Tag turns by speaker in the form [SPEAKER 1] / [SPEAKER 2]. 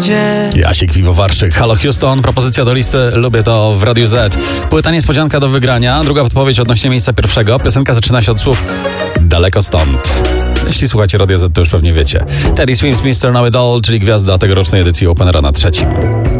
[SPEAKER 1] gdzie.
[SPEAKER 2] Jasiek Piwowarczyk. Halo Houston, propozycja do listy Lubię to w Radiu Z. Płyta niespodzianka do wygrania. Druga podpowiedź odnośnie miejsca pierwszego. Piosenka zaczyna się od słów Daleko stąd. Jeśli słuchacie Radio Z, to już pewnie wiecie. Teddy Swims, Mr. Know It All, czyli gwiazda tegorocznej edycji Openera na 3.